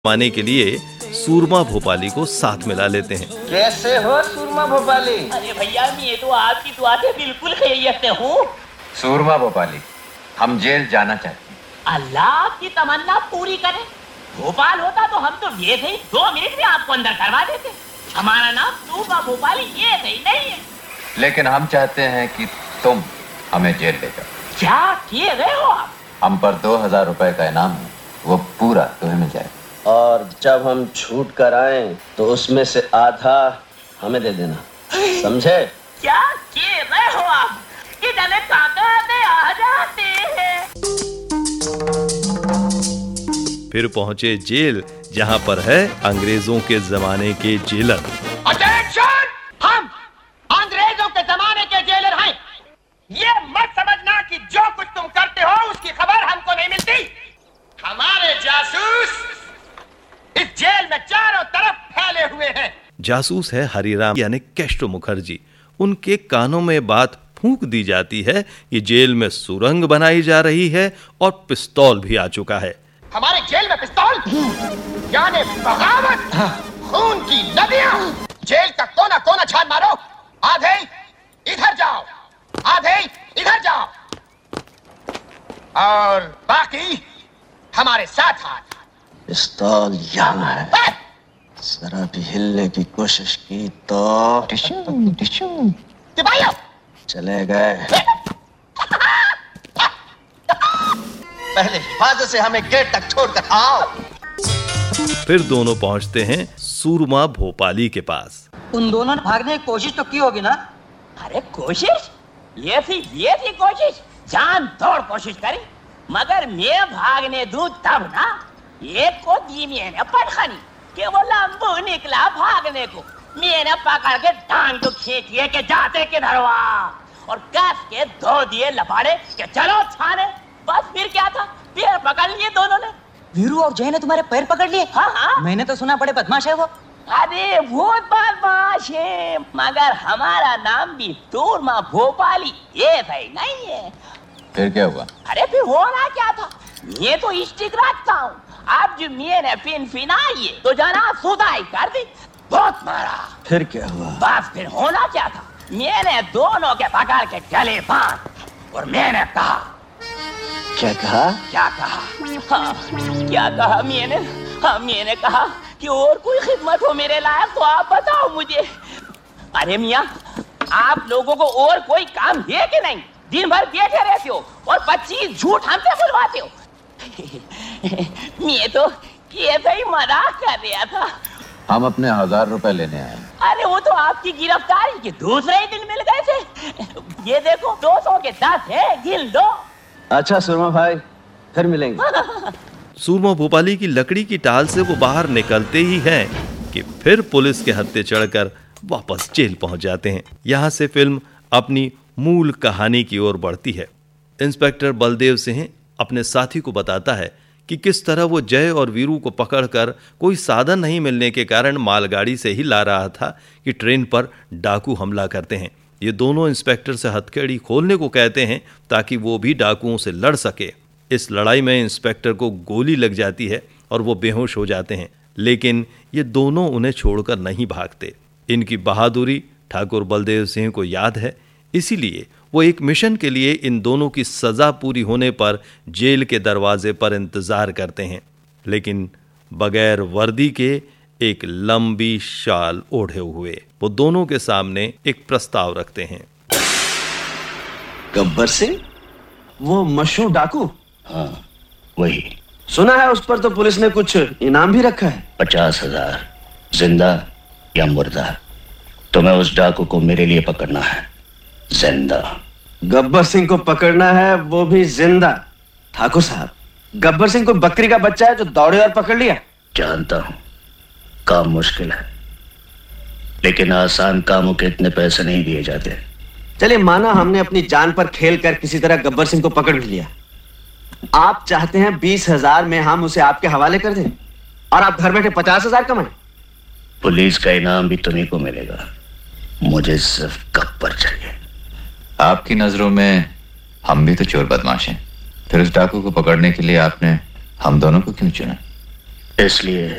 माने के लिए सूरमा भोपाली को साथ मिला लेते हैं। कैसे हो सूरमा भोपाली? अरे भैया मैं तो आपकी दुआ से बिल्कुल खैरियत से हूँ। सूरमा भोपाली, हम जेल जाना चाहते हैं। अल्लाह की तमन्ना पूरी करे। भोपाल होता तो हम तो ये थे 2 मिनट में आपको अंदर करवा देते। हमारा नाम सूरमा भोपाली ये नहीं है। लेकिन हम चाहते हैं कि तुम हमें जेल ले जाओ। क्या किए गए हो आप? हम पर 2000 रुपए का इनाम है, वो पूरा तुम्हें मिल जाए। और जब हम छूट कर आए तो उसमें से आधा हमें दे देना, समझे? क्या किए गए हो आप? इतने ताकत आ जाते हैं। फिर पहुंचे जेल, जहां पर है अंग्रेजों के जमाने के जेलर। अटेंशन! हम अंग्रेजों के जमाने के जेलर हैं। ये मत समझना कि जो कुछ तुम करते हो उसकी खबर हमको नहीं मिलती। हमारे जासूस इस जेल में चारों तरफ फैले हुए हैं। जासूस है हरिराम यानी केशव मुखर्जी। उनके कानों में बात फूंक दी जाती है कि जेल में सुरंग बनाई जा रही है और पिस्तौल भी आ चुका है। हमारे जेल में पिस्तौल यानी बगावत, खून की नदियां। जेल का कोना कोना छान मारो। आधे इधर जाओ, आधे इधर जाओ और बाकी हमारे साथ हाथ। पिस्तौल यहाँ है, जरा भी हिलने की कोशिश की तो चले गए। पहले हिफाजत से हमें गेट तक छोड़कर आओ। फिर दोनों पहुंचते हैं सूरमा भोपाली के पास। उन दोनों ने भागने की कोशिश तो की होगी ना? अरे कोशिश? ये थी कोशिश, जान तोड़ कोशिश करी, मगर मैं भागने दूं तब ना। एक को दी मैंने पटखनी कि वो लंबू निकला भागने को। मैंने पकड़ के टांग तो खींचिए के जाते किधर और कस के 2 दिए लपाड़े कि चलो थाने। बस फिर क्या था, पैर पकड़ लिए दोनों ने। वीरू और जय ने तुम्हारे पैर पकड़ लिए? हाँ। मैंने तो सुना बड़े बदमाश है वो। अरे वो बदमाश है, मगर हमारा नाम भी सूरमा भोपाली ये सही नहीं है। फिर क्या हुआ? अरे फिर होना क्या था, ये तो स्टिक रखता हूँ। अब जो मैंने फिनाई है तो जना सुधाई कर दी, बहुत मारा। फिर क्या हुआ? बस फिर होना क्या था, मैंने दोनों के पकड़ के गले बांध और मैंने कहा। क्या कहा? क्या कहा मैंने कहा कि और कोई खिदमत हो मेरे लायक तो आप बताओ मुझे। अरे मियाँ, आप लोगों को और कोई काम है कि नहीं? दिन भर बैठे रहते हो और 25 झूठ हमसे बुलवाते हो। मैं तो ये ही मजाक कर रहा था। हम अपने 1000 रुपए लेने आए। अरे वो तो आपकी गिरफ्तारी के दूसरे ही दिन मिल गए थे। ये देखो 200 के 10 है, गिन लो। अच्छा सूरमा भाई, फिर मिलेंगे। सूरमा भोपाली की लकड़ी की टाल से वो बाहर निकलते ही हैं कि फिर पुलिस के हत्थे चढ़कर वापस जेल पहुंच जाते हैं। यहाँ से फिल्म अपनी मूल कहानी की ओर बढ़ती है। इंस्पेक्टर बलदेव सिंह अपने साथी को बताता है कि किस तरह वो जय और वीरू को पकड़कर कोई साधन नहीं मिलने के कारण मालगाड़ी से ही ला रहा था कि ट्रेन पर डाकू हमला करते हैं। ये दोनों इंस्पेक्टर से हथकड़ी खोलने को कहते हैं ताकि वो भी डाकुओं से लड़ सके। इस लड़ाई में इंस्पेक्टर को गोली लग जाती है और वो बेहोश हो जाते हैं, लेकिन ये दोनों उन्हें छोड़कर नहीं भागते। इनकी बहादुरी ठाकुर बलदेव सिंह को याद है, इसीलिए वो एक मिशन के लिए इन दोनों की सजा पूरी होने पर जेल के दरवाजे पर इंतजार करते हैं, लेकिन बगैर वर्दी के एक लंबी शाल ओढ़े हुए वो दोनों के सामने एक प्रस्ताव रखते हैं। गब्बर सिंह, वो मशहूर डाकू? हाँ, वही। सुना है उस पर तो पुलिस ने कुछ इनाम भी रखा है। 50,000 जिंदा या मुर्दा। तुम्हें उस डाकू को मेरे लिए पकड़ना है, जिंदा। गब्बर सिंह को पकड़ना है, वो भी जिंदा? ठाकुर साहब, गब्बर सिंह को बकरी का बच्चा है जो दौड़े और पकड़ लिया। जानता हूं काम मुश्किल है, लेकिन आसान कामों के इतने पैसे नहीं दिए जाते। चलिए माना हमने अपनी जान पर खेल कर किसी तरह गब्बर सिंह को पकड़ भी लिया। आप चाहते हैं 20,000 में हम उसे आपके हवाले कर दें और आप घर बैठे 50,000 कमाएं? पुलिस का इनाम भी तुम्हीं को मिलेगा, मुझे सिर्फ गब्बर चाहिए। आपकी नजरों में हम भी तो चोर बदमाश हैं, फिर उस डाकू को पकड़ने के लिए आपने हम दोनों को क्यों चुना? इसलिए